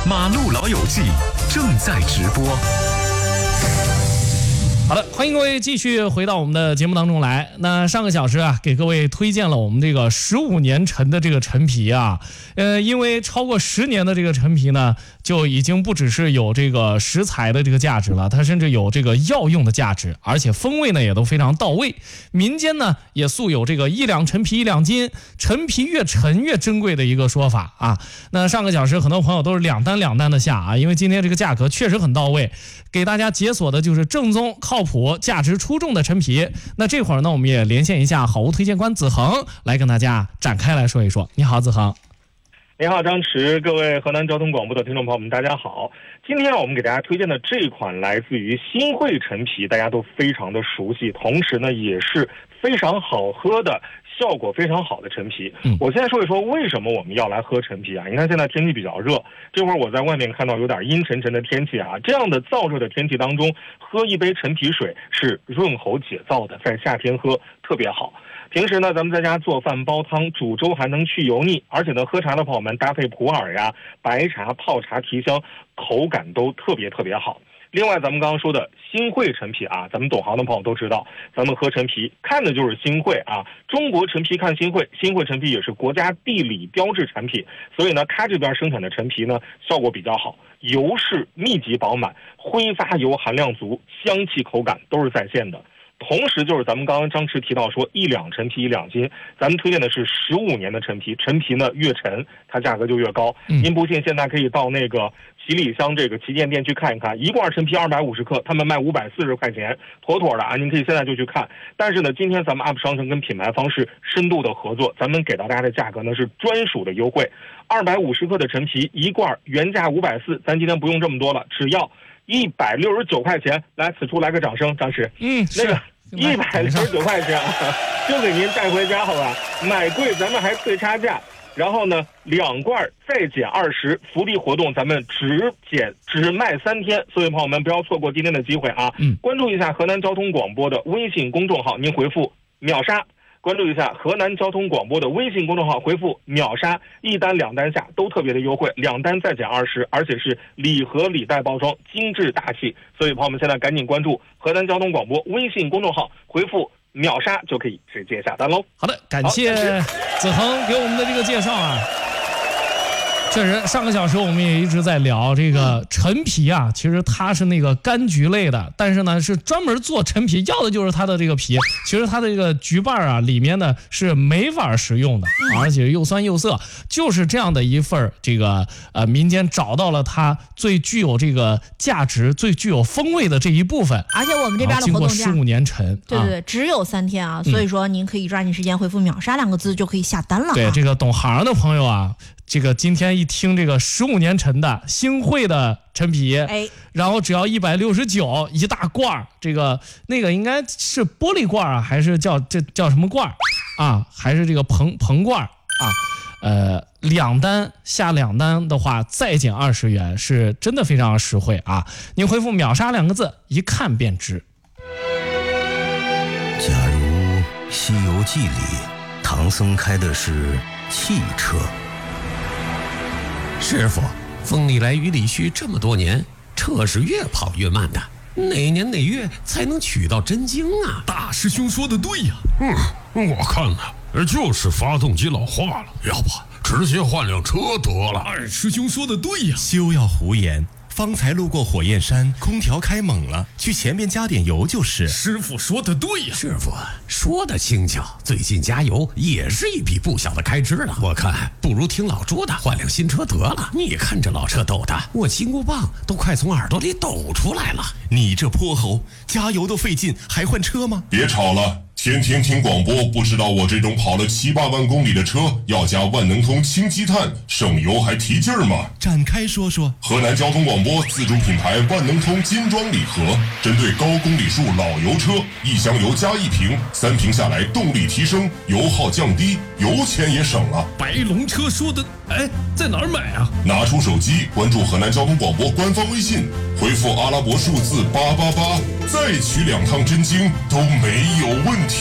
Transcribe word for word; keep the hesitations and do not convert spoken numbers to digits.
马路老友记正在直播。 好的，欢迎各位继续回到我们的节目当中来。那上个小时啊，给各位推荐了我们这个十五年陈的这个陈皮啊，呃，因为超过十年的这个陈皮呢，就已经不只是有这个食材的这个价值了，它甚至有这个药用的价值，而且风味呢也都非常到位。民间呢也素有这个一两陈皮一两斤，陈皮越陈越珍贵的一个说法啊。那上个小时很多朋友都是两单两单的下啊，因为今天这个价格确实很到位，给大家解锁的就是正宗靠谱价值出众的陈皮。那这会儿呢，我们也连线一下好物推荐官子恒，来跟大家展开来说一说。你好，子恒。 你好，张弛，各位河南交通广播的听众朋友们，大家好。今天我们给大家推荐的这款来自于新会陈皮，大家都非常的熟悉，同时呢也是非常好喝的，效果非常好的陈皮。嗯，我现在说一说为什么我们要来喝陈皮啊？你看现在天气比较热，这会儿我在外面看到有点阴沉沉的天气啊，这样的燥热的天气当中，喝一杯陈皮水是润喉解燥的，在夏天喝特别好。平时呢，咱们在家做饭煲汤煮粥还能去油腻，而且呢，喝茶的朋友们搭配普洱呀、白茶、泡茶提香，口感都特别特别好。另外，咱们刚刚说的新会陈皮啊，咱们懂行的朋友都知道，咱们喝陈皮看的就是新会啊。中国陈皮看新会，新会陈皮也是国家地理标志产品，所以呢，它这边生产的陈皮呢，效果比较好，油是密集饱满，挥发油含量足，香气口感都是在线的。同时就是咱们刚刚张弛提到说一两陈皮一两斤，咱们推荐的是十五年的陈皮，陈皮呢越陈它价格就越高。嗯、您不信，现在可以到那个七里香这个旗舰店去看一看，一罐陈皮二百五十克，他们卖五百四十块钱，妥妥的啊！您可以现在就去看。但是呢，今天咱们 U P 商城跟品牌方是深度的合作，咱们给到大家的价格呢是专属的优惠，二百五十克的陈皮一罐原价五百四，咱今天不用这么多了，只要一百六十九块钱。来，此处来个掌声，张弛。 嗯， 那个一百六十九块钱啊，就给您带回家好吧？买贵咱们还退差价。然后呢，两罐再减二十，福利活动咱们只减只卖三天，所以朋友们不要错过今天的机会啊！嗯，关注一下河南交通广播的微信公众号，您回复秒杀。关注一下河南交通广播的微信公众号，回复秒杀，一单两单下都特别的优惠，两单再减二十，而且是礼盒礼袋包装，精致大气。所以朋友们现在赶紧关注河南交通广播微信公众号，回复秒杀就可以直接下单喽。 好的，感谢子恒给我们的这个介绍啊。确实，上个小时我们也一直在聊这个陈皮啊，其实它是那个柑橘类的，但是呢是专门做陈皮，要的就是它的这个皮。其实它的这个橘瓣啊，里面呢是没法食用的，而且又酸又涩，就是这样的一份这个呃民间找到了它最具有这个价值、最具有风味的这一部分。 而且我们这边的活动价， 经过十五年陈， 对对对，啊、只有三天啊，所以说您可以抓紧时间回复秒杀两个字就可以下单了。 对，这个懂行的朋友啊。这个今天一听这个十五年陈的新会的陈皮，哎，然后只要一百六十九一大罐，这个那个应该是玻璃罐啊，还是叫这叫什么罐啊？还是这个硼硼罐啊？呃，两单下两单的话再减二十元，是真的非常实惠啊！您回复秒杀两个字，一看便知。 假如《西游记》里唐僧开的是汽车。 师傅，风里来雨里去，这么多年，车是越跑越慢的，哪年哪月才能取到真经啊？ 大师兄说的对呀。嗯，我看呢，就是发动机老化了，要不直接换辆车得了。二师兄说的对呀。 休要胡言，方才路过火焰山，空调开猛了，去前边加点油就是。 师傅说的对呀。 师傅说的轻巧，最近加油也是一笔不小的开支了。我看不如听老朱的，换辆新车得了。你看这老车抖的，我金箍棒都快从耳朵里抖出来了。 你这泼猴，加油都费劲，还换车吗？ 别吵了。天天听广播，不知道我这种跑了七八万公里的车要加万能通氢积碳，省油还提劲儿吗？ 展开说说。 河南交通广播自主品牌万能通金装礼盒，针对高公里数老油车，一箱油加一瓶，三瓶下来动力提升，油耗降低，油钱也省了。 白龙车说的，哎，在哪儿买啊？ 拿出手机关注河南交通广播官方微信，回复阿拉伯数字八八八，再取两趟真经都没有问题。